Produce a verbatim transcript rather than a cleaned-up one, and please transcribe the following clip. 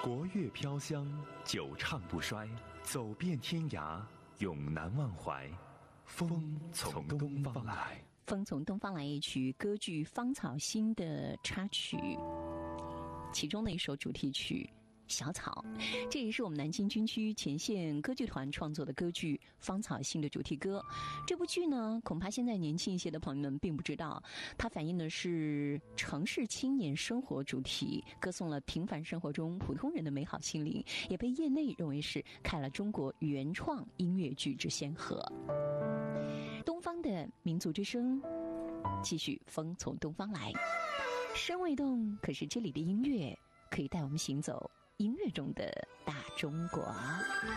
国乐飘香，久唱不衰，走遍天涯，永难忘怀。风从东方来， 风从东方来一曲歌剧《芳草心》的插曲，其中的一首主题曲小草，这也是我们南京军区前线歌剧团创作的歌剧《芳草心》的主题歌。这部剧呢，恐怕现在年轻一些的朋友们并不知道，它反映的是城市青年生活主题，歌颂了平凡生活中普通人的美好心灵，也被业内认为是开了中国原创音乐剧之先河。东方的民族之声，继续风从东方来，声未动，可是这里的音乐可以带我们行走音乐中的大中国。